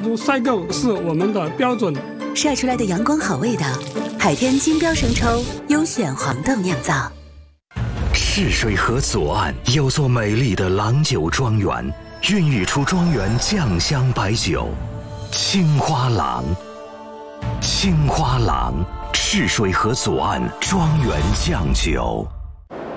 猪晒够是我们的标准。 晒出来的阳光好味道，海天金标生抽优选黄豆酿造。 泗水河左岸有座美丽的郎酒庄园，孕育出庄园酱香白酒青花郎。青花郎，泗水河左岸庄园酱酒。